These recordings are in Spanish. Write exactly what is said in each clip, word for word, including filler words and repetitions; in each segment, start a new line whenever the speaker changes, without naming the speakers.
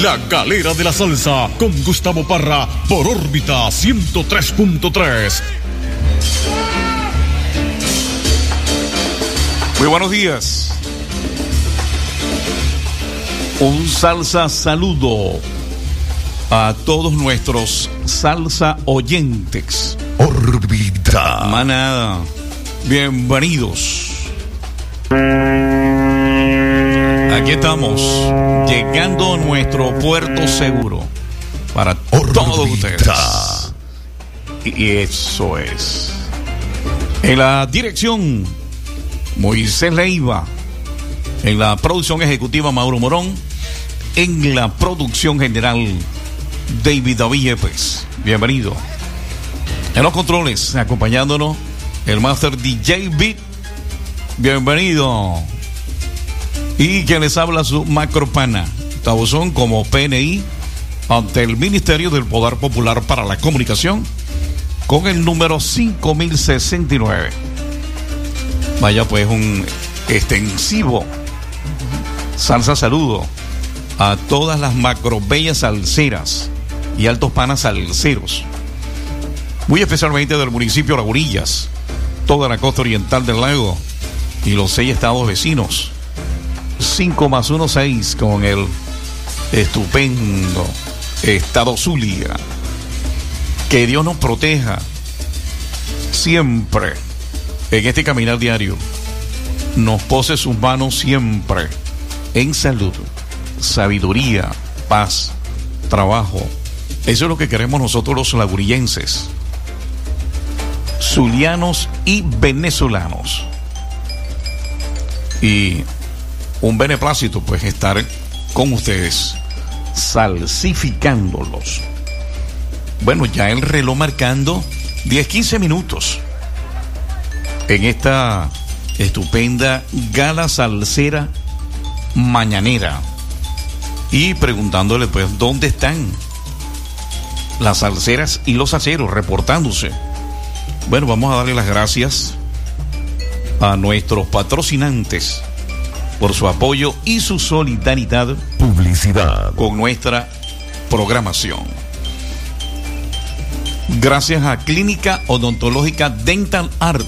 La Galera de la Salsa con Gustavo Parra por órbita ciento tres punto tres.
Muy buenos días. Un salsa saludo a todos nuestros salsa oyentes.
Órbita.
Manada, bienvenidos. Aquí estamos, llegando a nuestro puerto seguro para
Órbita.
todos ustedes. Y eso es. En la dirección, Moisés Leiva. En la producción ejecutiva, Mauro Morón. En la producción general, David David Yepes. Bienvenido. En los controles, acompañándonos, el Master D J Beat. Bienvenido. Y quien les habla, su macropana, Tabuzón, como P N I ante el Ministerio del Poder Popular para la Comunicación, con el número cinco mil sesenta y nueve. Vaya pues, un extensivo salsa saludo a todas las macro bellas salseras y altos panas salseros, muy especialmente del municipio de Lagunillas, toda la costa oriental del lago y los seis estados vecinos. Cinco más uno, seis, con el estupendo estado Zulia. Que Dios nos proteja siempre en este caminar diario. Nos pose sus manos siempre en salud, sabiduría, paz, trabajo. Eso es lo que queremos nosotros los lagunillenses, zulianos y venezolanos. Y un beneplácito pues estar con ustedes, salsificándolos. Bueno, ya el reloj marcando diez quince minutos en esta estupenda gala salsera mañanera, y preguntándole pues dónde están las salseras y los salseros reportándose. Bueno, vamos a darle las gracias a nuestros patrocinantes por su apoyo y su solidaridad.
Publicidad
con nuestra programación. Gracias a Clínica Odontológica Dental Art,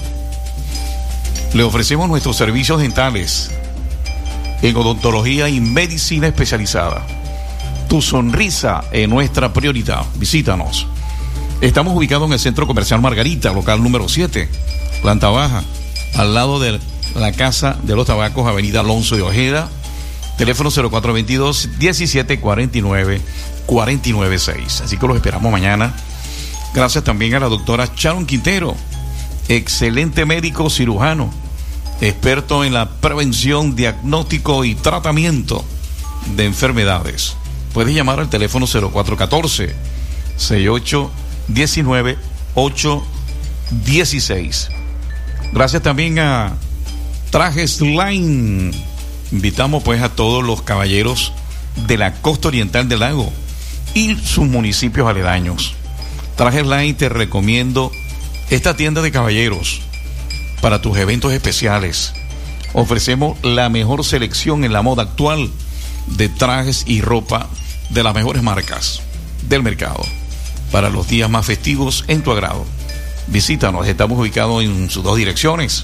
le ofrecemos nuestros servicios dentales en odontología y medicina especializada. Tu sonrisa es nuestra prioridad. Visítanos. Estamos ubicados en el Centro Comercial Margarita, local número siete, planta baja, al lado de la Casa de los Tabacos, Avenida Alonso de Ojeda. Teléfono cero cuatro veintidós, diecisiete cuarenta y nueve, cuarenta y nueve seis. Así que los esperamos mañana. Gracias también a la doctora Sharon Quintero, excelente médico cirujano, experto en la prevención, diagnóstico y tratamiento de enfermedades. Puedes llamar al teléfono cero cuatro uno cuatro, seis ocho uno nueve, ocho uno seis. Gracias también a Trajes Line. Invitamos pues a todos los caballeros de la costa oriental del lago y sus municipios aledaños. Trajes Line, te recomiendo esta tienda de caballeros para tus eventos especiales. Ofrecemos la mejor selección en la moda actual de trajes y ropa de las mejores marcas del mercado para los días más festivos en tu agrado. Visítanos, estamos ubicados en sus dos direcciones: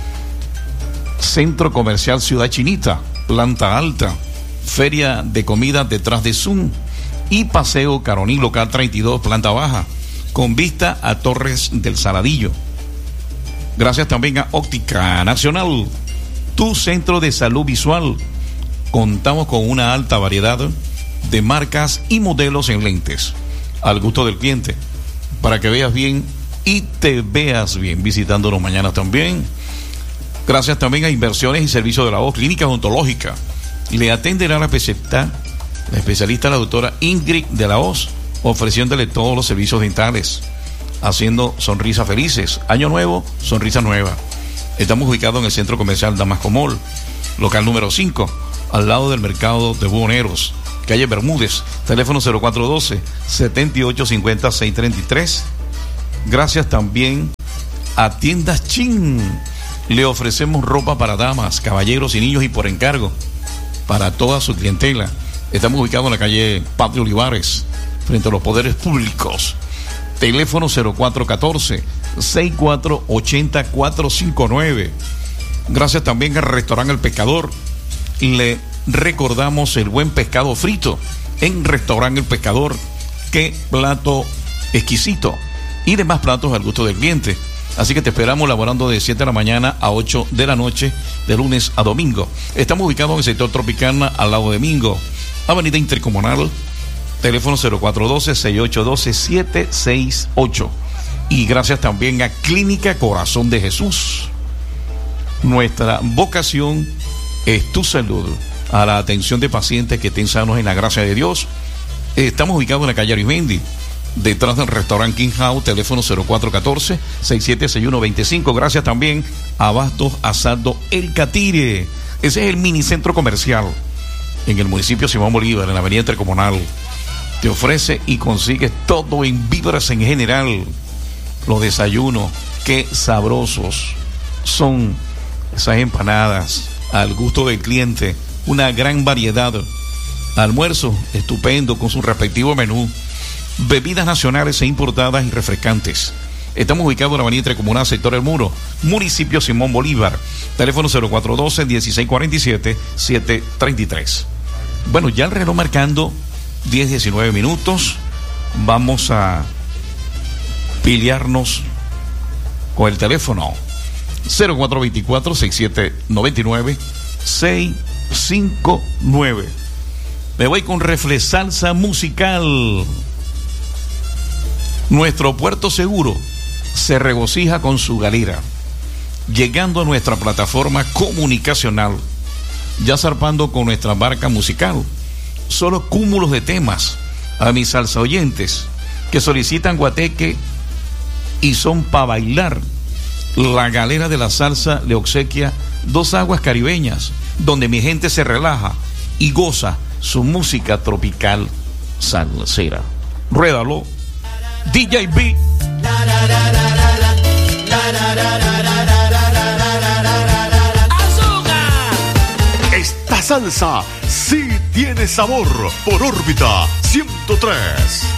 Centro Comercial Ciudad Chinita, planta alta, Feria de Comida detrás de Zoom, y Paseo Caroní, local treinta y dos, planta baja, con vista a Torres del Saladillo. Gracias también a Óptica Nacional, tu centro de salud visual. Contamos con una alta variedad de marcas y modelos en lentes, al gusto del cliente, para que veas bien y te veas bien. Visitándonos mañana también. Gracias también a Inversiones y Servicios de la Voz, Clínica Odontológica. Le atenderá la especialista, la especialista, la doctora Ingrid de la Hoz, ofreciéndole todos los servicios dentales, haciendo sonrisas felices. Año nuevo, sonrisa nueva. Estamos ubicados en el Centro Comercial Damasco Mall, local número cinco, al lado del mercado de Buhoneros, calle Bermúdez. Teléfono cero cuatro uno dos, siete ocho cinco cero, seis tres tres. Gracias también a Tiendas Chin. Le ofrecemos ropa para damas, caballeros y niños, y por encargo para toda su clientela. Estamos ubicados en la calle Patrio Olivares, frente a los poderes públicos. Teléfono cero cuatro uno cuatro, seis cuatro ocho cero cuatro cinco nueve. Gracias también al restaurante El Pescador. Le recordamos el buen pescado frito en Restaurante El Pescador. Qué plato exquisito. Y demás platos al gusto del cliente. Así que te esperamos laborando de siete de la mañana a ocho de la noche, de lunes a domingo. Estamos ubicados en el sector Tropicana, al lado de Mingo, Avenida Intercomunal, teléfono cero cuatro uno dos, seis ocho uno dos, siete seis ocho. Y gracias también a Clínica Corazón de Jesús. Nuestra vocación es tu salud, a la atención de pacientes que estén sanos en la gracia de Dios. Estamos ubicados en la calle Arismendi, detrás del restaurante King House, teléfono cero cuatro uno cuatro, seis siete seis uno dos cinco. Gracias también a Bastos Asaldo El Catire. Ese es el minicentro comercial en el municipio Simón Bolívar, en la avenida Intercomunal. Te ofrece y consigues todo en víveres en general. Los desayunos, qué sabrosos son esas empanadas al gusto del cliente. Una gran variedad. Almuerzo estupendo con su respectivo menú. Bebidas nacionales e importadas y refrescantes. Estamos ubicados en la avenida Intercomunal, sector El Muro, municipio Simón Bolívar. Teléfono cero cuatro uno dos, dieciséis cuarenta y siete, siete treinta y tres. Bueno, ya el reloj marcando diez diecinueve minutos. Vamos a pelearnos con el teléfono cero cuatro dos cuatro, seis siete nueve nueve, seis cinco nueve. Me voy con Reflesalsa musical. Nuestro puerto seguro se regocija con su galera, llegando a nuestra plataforma comunicacional, ya zarpando con nuestra barca musical. Solo cúmulos de temas a mis salsa oyentes que solicitan guateque y son para bailar. La galera de la salsa le obsequia dos aguas caribeñas, donde mi gente se relaja y goza su música tropical salsera. Ruédalo, D J B.
Esta salsa sí tiene sabor, por órbita ciento tres.